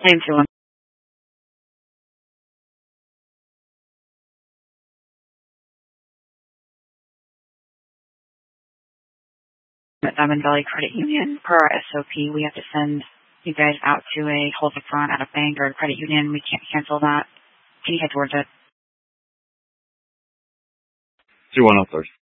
Name to him. At Diamond Valley Credit Union, per our SOP, we have to send you guys out to a hold the front at a bank or a credit union. We can't cancel that. Can you head towards it? 2103.